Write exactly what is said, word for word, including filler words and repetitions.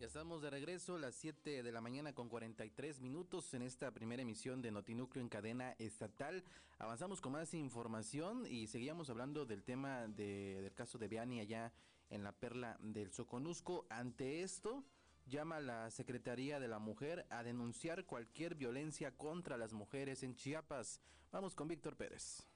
estamos de regreso a las siete de la mañana con cuarenta y tres minutos en esta primera emisión de Notinúcleo en cadena estatal. Avanzamos con más información y seguíamos hablando del tema de, del caso de Vianney allá en la Perla del Soconusco. Ante esto, llama la Secretaría de la Mujer a denunciar cualquier violencia contra las mujeres en Chiapas. Vamos con Víctor Pérez.